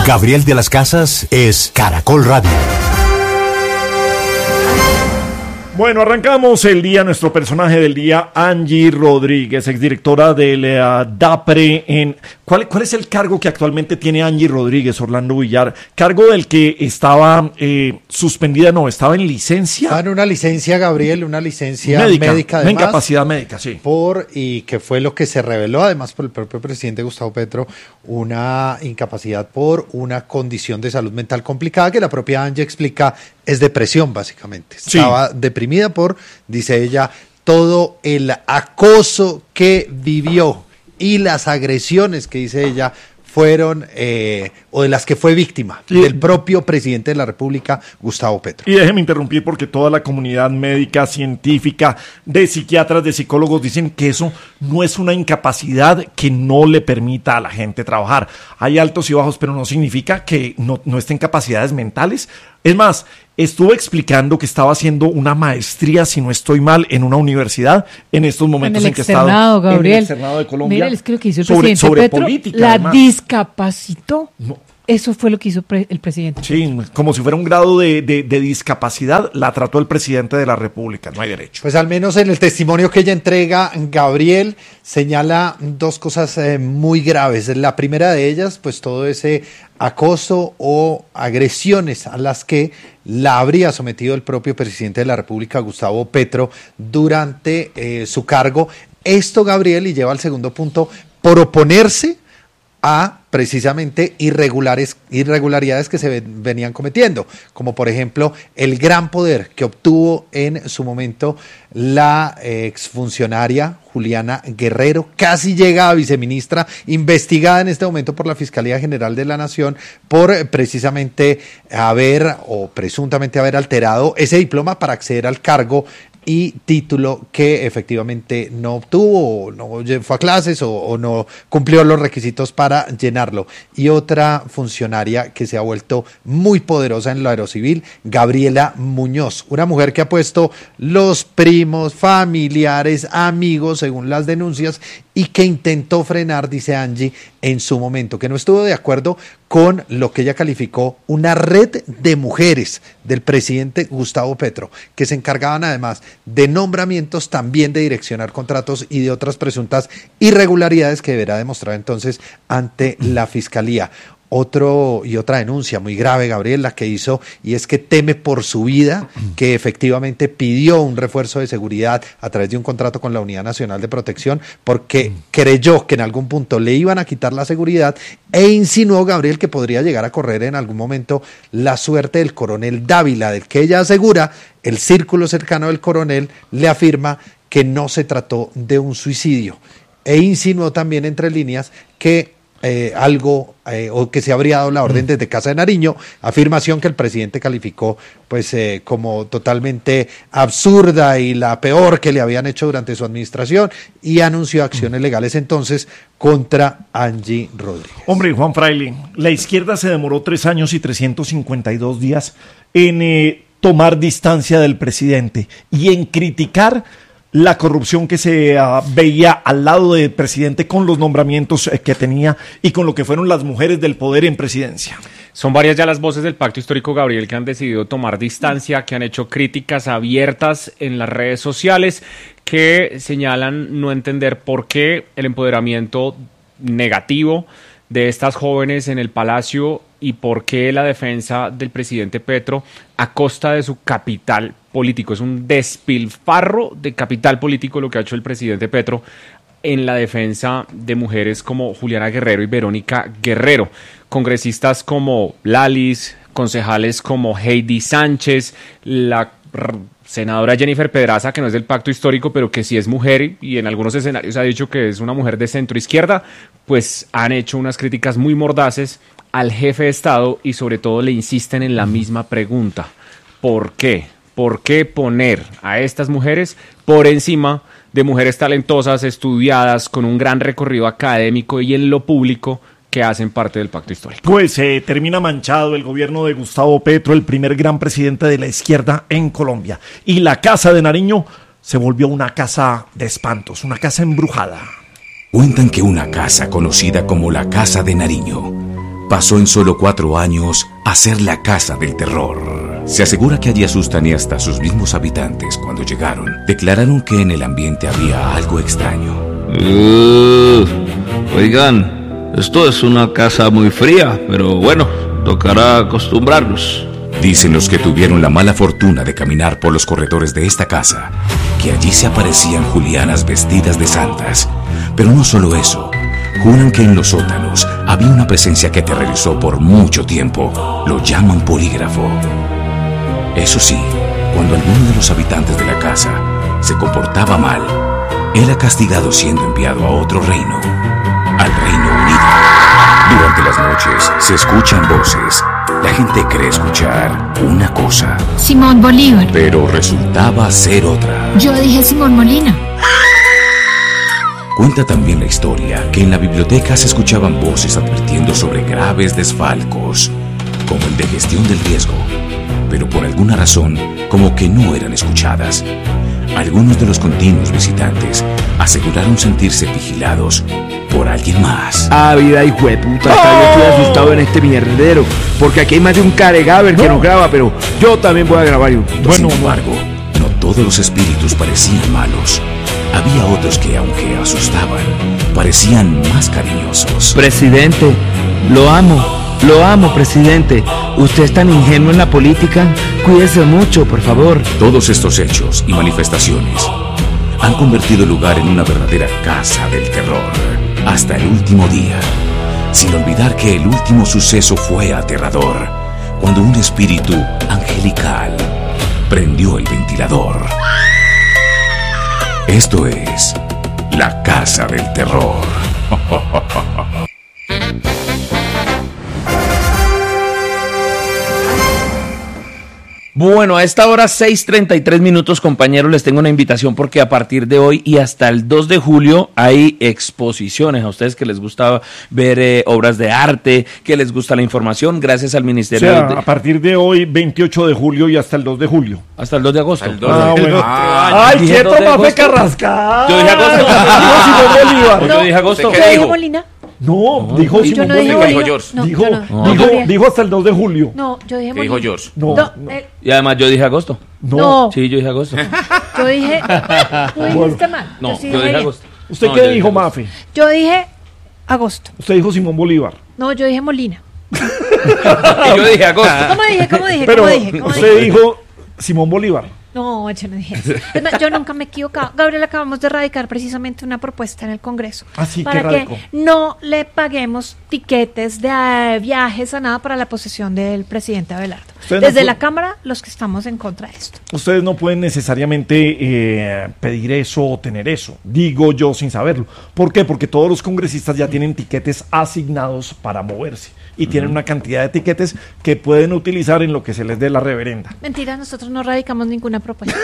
Gabriel de las Casas es Caracol Radio. Bueno, arrancamos el día, nuestro personaje del día, Angie Rodríguez, exdirectora del DAPRE. ¿Cuál es el cargo que actualmente tiene Angie Rodríguez, Orlando Villar? Cargo del que estaba suspendida, no, estaba en licencia. Estaba en una licencia, Gabriel, una licencia médica además. Una incapacidad médica, sí. Y que fue lo que se reveló además por el propio presidente Gustavo Petro, una incapacidad por una condición de salud mental complicada que la propia Angie explica es depresión básicamente. Estaba deprimida por, dice ella, todo el acoso que vivió y las agresiones que, dice ella, fueron o de las que fue víctima del propio presidente de la República, Gustavo Petro. Y déjeme interrumpir porque toda la comunidad médica, científica, de psiquiatras, de psicólogos dicen que eso no es una incapacidad que no le permita a la gente trabajar. Hay altos y bajos, pero no significa que no esté en capacidades mentales. Es más, estuve explicando que estaba haciendo una maestría, si no estoy mal, en una universidad en estos momentos en que estaba Gabriel, en el externado de Colombia. Mira, es que lo que hizo el presidente sobre Petro, política, la además. Discapacitó. No. Eso fue lo que hizo el presidente. Sí, como si fuera un grado de discapacidad, la trató el presidente de la República, no hay derecho. Pues al menos en el testimonio que ella entrega, Gabriel señala dos cosas muy graves. La primera de ellas, pues todo ese acoso o agresiones a las que la habría sometido el propio presidente de la República, Gustavo Petro, durante su cargo. Esto, Gabriel, y lleva al segundo punto, por oponerse a precisamente irregularidades que se venían cometiendo, como por ejemplo el gran poder que obtuvo en su momento la exfuncionaria Juliana Guerrero, casi llega a viceministra, investigada en este momento por la Fiscalía General de la Nación por precisamente haber o presuntamente haber alterado ese diploma para acceder al cargo y título que efectivamente no obtuvo, o no fue a clases o no cumplió los requisitos para llenarlo. Y otra funcionaria que se ha vuelto muy poderosa en lo aerocivil, Gabriela Muñoz, una mujer que ha puesto los primos, familiares, amigos, según las denuncias, y que intentó frenar, dice Angie, en su momento, que no estuvo de acuerdo con lo que ella calificó una red de mujeres del presidente Gustavo Petro, que se encargaban además de nombramientos, también de direccionar contratos y de otras presuntas irregularidades que deberá demostrar entonces ante la Fiscalía. Otra denuncia muy grave, Gabriel, la que hizo, y es que teme por su vida, que efectivamente pidió un refuerzo de seguridad a través de un contrato con la Unidad Nacional de Protección, porque creyó que en algún punto le iban a quitar la seguridad e insinuó, Gabriel, que podría llegar a correr en algún momento la suerte del coronel Dávila, del que ella asegura, el círculo cercano del coronel le afirma que no se trató de un suicidio, e insinuó también entre líneas que o que se habría dado la orden desde Casa de Nariño, afirmación que el presidente calificó pues como totalmente absurda y la peor que le habían hecho durante su administración, y anunció acciones legales entonces contra Angie Rodríguez. Hombre, Juan Fraile, la izquierda se demoró 3 años y 352 días en tomar distancia del presidente y en criticar la corrupción que se veía al lado del presidente con los nombramientos que tenía y con lo que fueron las mujeres del poder en presidencia. Son varias ya las voces del Pacto Histórico, Gabriel, que han decidido tomar distancia, que han hecho críticas abiertas en las redes sociales, que señalan no entender por qué el empoderamiento negativo de estas jóvenes en el Palacio y por qué la defensa del presidente Petro a costa de su capital político. Es un despilfarro de capital político lo que ha hecho el presidente Petro en la defensa de mujeres como Juliana Guerrero y Verónica Guerrero, congresistas como Lalis, concejales como Heidi Sánchez, la senadora Jennifer Pedraza, que no es del Pacto Histórico, pero que sí es mujer y en algunos escenarios ha dicho que es una mujer de centro izquierda, pues han hecho unas críticas muy mordaces al jefe de Estado y sobre todo le insisten en la misma pregunta: ¿por qué? ¿Por qué poner a estas mujeres por encima de mujeres talentosas, estudiadas, con un gran recorrido académico y en lo público, que hacen parte del Pacto Histórico? Pues termina manchado el gobierno de Gustavo Petro, el primer gran presidente de la izquierda en Colombia. Y la Casa de Nariño se volvió una casa de espantos, una casa embrujada. Cuentan que una casa conocida como la Casa de Nariño pasó en solo 4 años a ser la casa del terror. Se asegura que allí asustan y hasta sus mismos habitantes, cuando llegaron, declararon que en el ambiente había algo extraño. Oigan, esto es una casa muy fría, pero bueno, tocará acostumbrarnos. Dicen los que tuvieron la mala fortuna de caminar por los corredores de esta casa, que allí se aparecían julianas vestidas de santas. Pero no solo eso, juran que en los sótanos había una presencia que aterrorizó por mucho tiempo. Lo llaman polígrafo. Eso sí, cuando alguno de los habitantes de la casa se comportaba mal, era castigado siendo enviado a otro reino, al Reino Unido. Durante las noches se escuchan voces. La gente cree escuchar una cosa, Simón Bolívar, pero resultaba ser otra. Yo dije Simón Molina. Cuenta también la historia que en la biblioteca se escuchaban voces advirtiendo sobre graves desfalcos, como el de gestión del riesgo, pero por alguna razón como que no eran escuchadas. Algunos de los continuos visitantes aseguraron sentirse vigilados por alguien más. Vida, hijo de puta, yo estoy asustado en este mierdero, porque aquí hay más de un caregaber que no graba, pero yo también voy a grabar. Sin embargo, no todos los espíritus parecían malos. Había otros que, aunque asustaban, parecían más cariñosos. Presidente, lo amo, presidente. Usted es tan ingenuo en la política, cuídese mucho, por favor. Todos estos hechos y manifestaciones han convertido el lugar en una verdadera casa del terror, hasta el último día, sin olvidar que el último suceso fue aterrador, cuando un espíritu angelical prendió el ventilador. Esto es la Casa del Terror. Bueno, a esta hora 6:33, compañeros, les tengo una invitación porque a partir de hoy y hasta el 2 de julio hay exposiciones. A ustedes que les gusta ver obras de arte, que les gusta la información, gracias al Ministerio. A partir de hoy, 28 de julio y hasta el 2 de julio. Hasta el 2 de agosto. Bueno. ¡Ay, quieto, Mafe Carrascal! Yo dije agosto. Yo dije agosto. ¿Qué dijo Molina? No, dijo Simón Bolívar. Dijo hasta el 2 de julio. No, yo dije Molina. ¿Qué dijo George? No. Y además yo dije agosto. No. Sí, yo dije agosto. Yo dije... Tú dijiste mal. No, yo dije agosto. ¿Usted qué dijo, Mafe? Yo dije agosto. Usted dijo Simón Bolívar. No, yo dije Molina. Y yo dije agosto. ¿Cómo dije? Pero usted dijo Simón Bolívar. No, yo no dije eso. Es más, yo nunca me he equivocado. Gabriel, acabamos de radicar precisamente una propuesta en el Congreso. Para que no le paguemos tiquetes de viajes a nada para la posesión del presidente Abelardo. Desde la Cámara, los que estamos en contra de esto. Ustedes no pueden necesariamente pedir eso o tener eso. Digo yo sin saberlo. ¿Por qué? Porque todos los congresistas ya tienen tiquetes asignados para moverse. Y tienen una cantidad de tiquetes que pueden utilizar en lo que se les dé la reverenda. Mentira, nosotros no radicamos ninguna propuesta.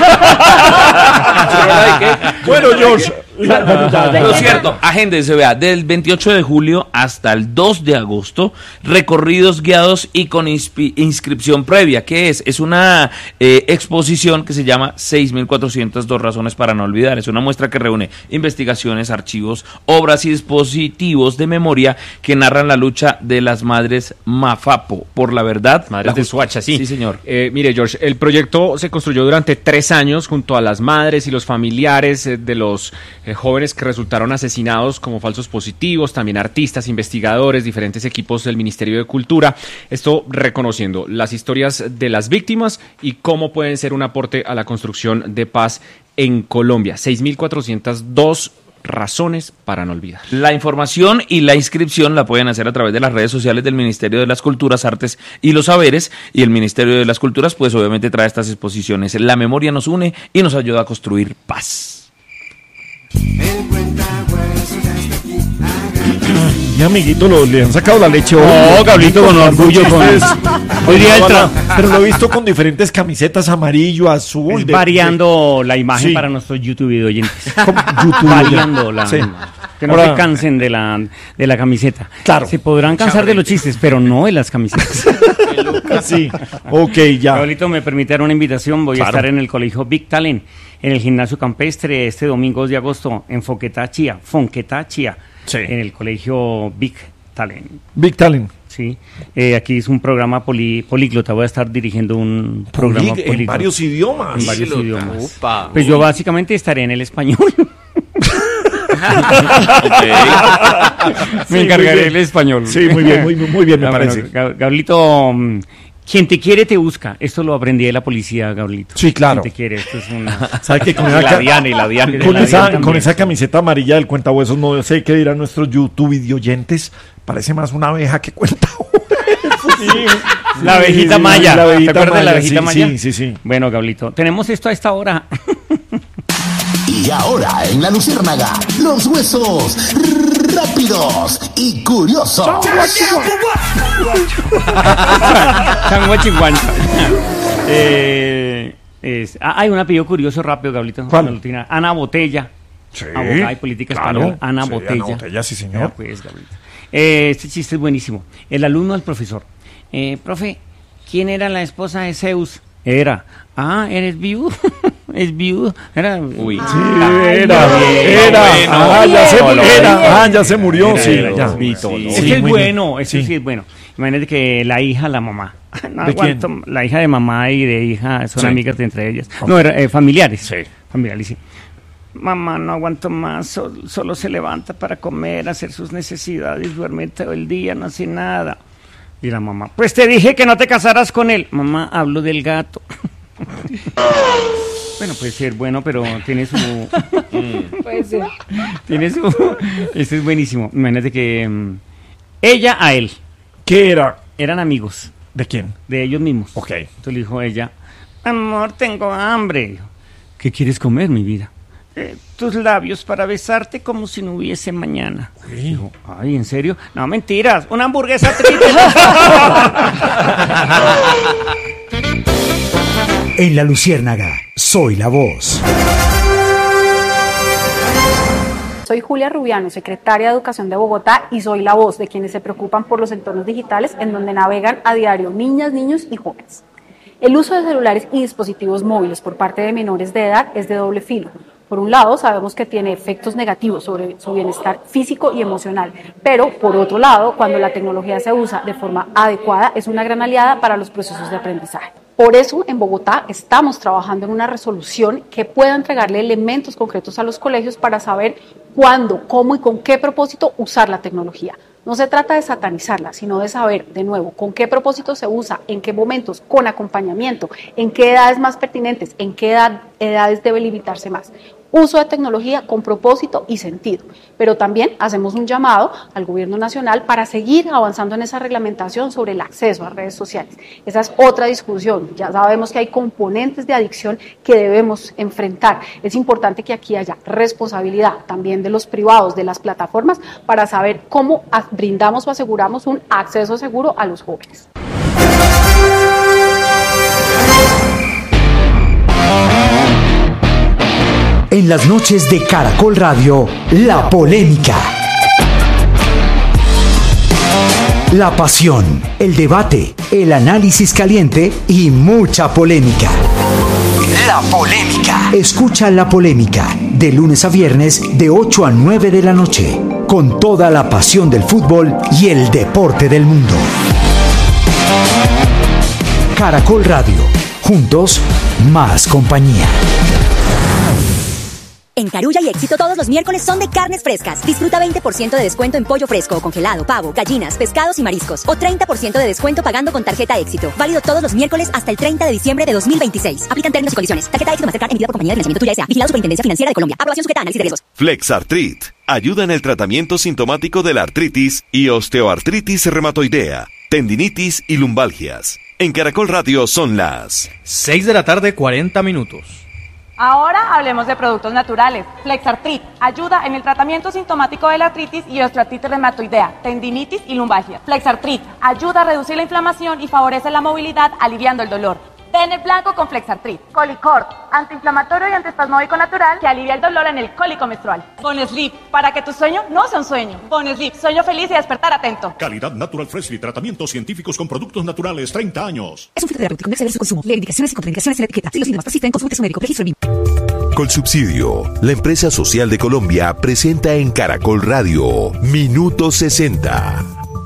Bueno, George. Lo cierto, agéndense, vea, del 28 de julio hasta el 2 de agosto, recorridos guiados y con inscripción previa. ¿Qué es? Es una exposición que se llama 6.402 razones para no olvidar. Es una muestra que reúne investigaciones, archivos, obras y dispositivos de memoria que narran la lucha de las madres Mafapo por la verdad. Madres de Soacha, sí. Sí, señor. Mire, George, el proyecto se construyó durante 3 años junto a las madres y los familiares de los jóvenes que resultaron asesinados como falsos positivos, también artistas, investigadores, diferentes equipos del Ministerio de Cultura. Esto reconociendo las historias de las víctimas y cómo pueden ser un aporte a la construcción de paz en Colombia. 6.402 razones para no olvidar. La información y la inscripción la pueden hacer a través de las redes sociales del Ministerio de las Culturas, Artes y los Saberes, y el Ministerio de las Culturas pues obviamente trae estas exposiciones. La memoria nos une y nos ayuda a construir paz. Y amiguito, le han sacado la leche hoy. No, Gablito, con orgullo. Hoy día pero lo he visto con diferentes camisetas, amarillo, azul. Variando la imagen para nuestros YouTube oyentes. Variando la... Sí. Que no se cansen de la camiseta. Claro. Se podrán cansar de los chistes, pero no de las camisetas. Sí, ok, ya. Gablito, me permite dar una invitación. Voy a estar en el colegio Big Talent, en el gimnasio campestre, este domingo 2 de agosto, en Fonquetá, Chía. Sí. En el colegio Big Talent. Big Talent. Sí, aquí es un programa políglota, voy a estar dirigiendo un programa políglota. En varios idiomas. En varios idiomas. Upa. Pues yo básicamente estaré en el español. Me encargaré del español. Sí, muy bien, me parece. Bueno, Gablito, quien te quiere te busca. Esto lo aprendí de la policía, Gablito. Sí, claro. Quien te quiere, esto es una... ¿Sabe qué? Con esa camiseta amarilla del cuentahuesos, no sé qué dirán nuestros YouTube videoyentes. Parece más una abeja que cuenta. Sí, la abejita maya. ¿Te acuerdas de la abejita maya? Sí. Bueno, Gablito, tenemos esto a esta hora. Y ahora en La Luciérnaga, los huesos rápidos y curiosos. Hay un apellido curioso rápido, Gablito. ¿Cuál? Ana Botella. Sí, abogada y política española. Ana Botella. Ana Botella, sí, señor. Pues, Gablito. Este chiste es buenísimo. El alumno al profesor. Profe, ¿quién era la esposa de Zeus? Eres viudo. Es viudo. Era. Uy. Sí, ya se murió. Sí, ya. Ese es bueno, ese sí es bueno. Imagínate que la hija, la mamá. ¿De quién? La hija de mamá y de hija son amigas entre ellas. No, familiares. Sí. Familiares, sí. Mamá, no aguanto más, solo se levanta para comer, hacer sus necesidades, duerme todo el día, no hace nada. Y la mamá, pues te dije que no te casaras con él. Mamá, hablo del gato. Bueno, puede ser bueno, pero tiene su... Puede ser. Tiene su... Este es buenísimo. Imagínate que ella a él. ¿Qué era? Eran amigos. ¿De quién? De ellos mismos. Ok. Entonces le dijo ella, amor, tengo hambre. ¿Qué quieres comer, mi vida? Tus labios para besarte como si no hubiese mañana. Dijo, ay, ¿en serio? No, mentiras, una hamburguesa triple. En La Luciérnaga, soy la voz. Soy Julia Rubiano, secretaria de Educación de Bogotá, y soy la voz de quienes se preocupan por los entornos digitales en donde navegan a diario niñas, niños y jóvenes. El uso de celulares y dispositivos móviles por parte de menores de edad es de doble filo. Por un lado, sabemos que tiene efectos negativos sobre su bienestar físico y emocional, pero por otro lado, cuando la tecnología se usa de forma adecuada, es una gran aliada para los procesos de aprendizaje. Por eso, en Bogotá estamos trabajando en una resolución que pueda entregarle elementos concretos a los colegios para saber cuándo, cómo y con qué propósito usar la tecnología. No se trata de satanizarla, sino de saber, de nuevo, con qué propósito se usa, en qué momentos, con acompañamiento, en qué edades más pertinentes, en qué edades debe limitarse más. Uso de tecnología con propósito y sentido, pero también hacemos un llamado al gobierno nacional para seguir avanzando en esa reglamentación sobre el acceso a redes sociales. Esa es otra discusión, ya sabemos que hay componentes de adicción que debemos enfrentar. Es importante que aquí haya responsabilidad también de los privados, de las plataformas, para saber cómo brindamos o aseguramos un acceso seguro a los jóvenes. En las noches de Caracol Radio, la polémica. La pasión, el debate, el análisis caliente y mucha polémica. La polémica. Escucha La Polémica de lunes a viernes de 8 a 9 de la noche, con toda la pasión del fútbol y el deporte del mundo. Caracol Radio, juntos, más compañía. En Carulla y Éxito todos los miércoles son de carnes frescas. Disfruta 20% de descuento en pollo fresco, congelado, pavo, gallinas, pescados y mariscos. O 30% de descuento pagando con tarjeta Éxito. Válido todos los miércoles hasta el 30 de diciembre de 2026. Aplican términos y condiciones. Tarjeta Éxito Mastercard emitida por Compañía de Financiamiento Tuya S.A. Vigilado Superintendencia Financiera de Colombia. Aprobación sujeta a análisis de riesgos. Flexartrit ayuda en el tratamiento sintomático de la artritis y osteoartritis reumatoidea, tendinitis y lumbalgias. En Caracol Radio son las 6:40 p.m. Ahora hablemos de productos naturales. Flexartrit ayuda en el tratamiento sintomático de la artritis y osteoartritis reumatoidea, tendinitis y lumbalgia. Flexartrit ayuda a reducir la inflamación y favorece la movilidad, aliviando el dolor. Bene blanco con Flexartrit. Colicort, antiinflamatorio y antiespasmódico natural que alivia el dolor en el cólico menstrual. Bonesleep, para que tu sueño no sea un sueño. Bonesleep, sueño feliz y despertar atento. Calidad Natural Freshly, tratamientos científicos con productos naturales, 30 años. Es un fitoterapéutico, no exceder su consumo. Leer indicaciones y contraindicaciones en la etiqueta. Si los síntomas persisten, consulte a su médico. Registro BIM. Colsubsidio, la empresa social de Colombia, presenta en Caracol Radio Minuto 60.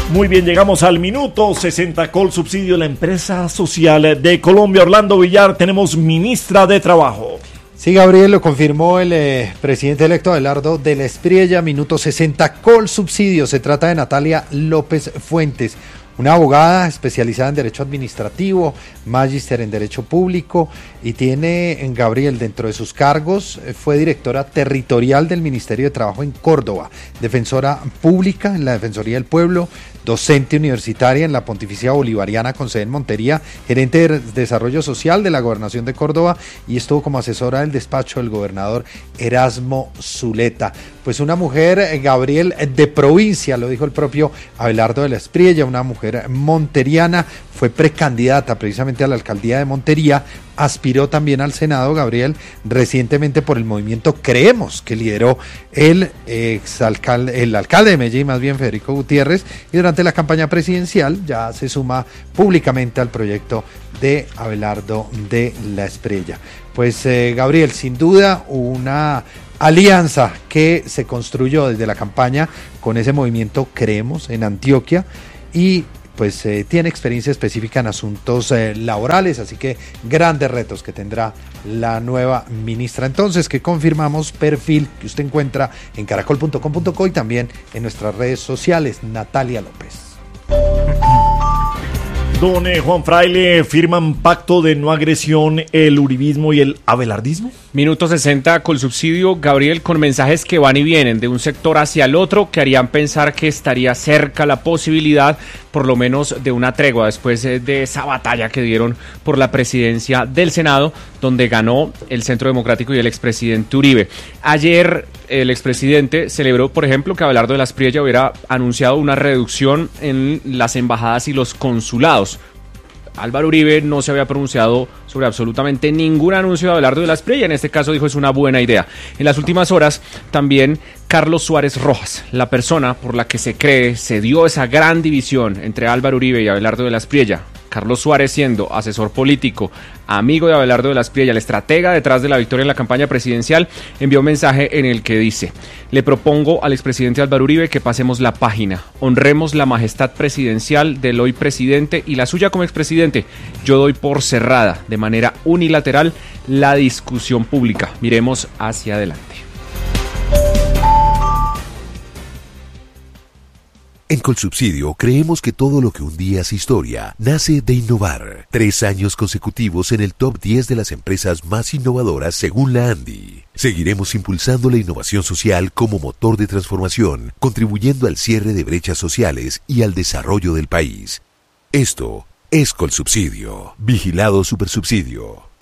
Muy bien, llegamos al minuto 60. Colsubsidio, la empresa social de Colombia. Orlando Villar, tenemos ministra de Trabajo. Sí, Gabriel, lo confirmó el presidente electo Abelardo de la Espriella. Minuto 60, Colsubsidio. Se trata de Natalia López Fuentes, una abogada especializada en Derecho Administrativo, magíster en Derecho Público, y tiene, en Gabriel, dentro de sus cargos, fue directora territorial del Ministerio de Trabajo en Córdoba, defensora pública en la Defensoría del Pueblo, docente universitaria en la Pontificia Bolivariana con sede en Montería, gerente de Desarrollo Social de la Gobernación de Córdoba, y estuvo como asesora del despacho del gobernador Erasmo Zuleta. Pues una mujer, Gabriel, de provincia, lo dijo el propio Abelardo de la Espriella, una mujer monteriana, fue precandidata precisamente a la alcaldía de Montería, aspiró también al Senado, Gabriel, recientemente por el movimiento Creemos, que lideró el alcalde de Medellín, más bien Federico Gutiérrez, y durante la campaña presidencial ya se suma públicamente al proyecto de Abelardo de la Espriella. Pues Gabriel, sin duda una alianza que se construyó desde la campaña con ese movimiento Creemos en Antioquia, y pues tiene experiencia específica en asuntos laborales, así que grandes retos que tendrá la nueva ministra. Entonces, que confirmamos, perfil que usted encuentra en caracol.com.co y también en nuestras redes sociales, Natalia López. Don Juan Fraile, ¿firman pacto de no agresión el uribismo y el abelardismo? Minuto 60, Colsubsidio, Gabriel, con mensajes que van y vienen de un sector hacia el otro que harían pensar que estaría cerca la posibilidad, por lo menos, de una tregua después de esa batalla que dieron por la presidencia del Senado, donde ganó el Centro Democrático y el expresidente Uribe. Ayer el expresidente celebró, por ejemplo, que Abelardo de la Espriella hubiera anunciado una reducción en las embajadas y los consulados. Álvaro Uribe no se había pronunciado sobre absolutamente ningún anuncio de Abelardo de la Espriella. En este caso dijo es una buena idea. En las últimas horas también Carlos Suárez Rojas, la persona por la que se cree se dio esa gran división entre Álvaro Uribe y Abelardo de la Espriella. Carlos Suárez, siendo asesor político, amigo de Abelardo de la Espriella, el estratega detrás de la victoria en la campaña presidencial, envió un mensaje en el que dice: le propongo al expresidente Álvaro Uribe que pasemos la página, honremos la majestad presidencial del hoy presidente y la suya como expresidente. Yo doy por cerrada de manera unilateral la discusión pública. Miremos hacia adelante. En Colsubsidio creemos que todo lo que un día es historia nace de innovar. 3 años consecutivos en el top 10 de las empresas más innovadoras según la ANDI. Seguiremos impulsando la innovación social como motor de transformación, contribuyendo al cierre de brechas sociales y al desarrollo del país. Esto es Colsubsidio. Vigilado Supersubsidio.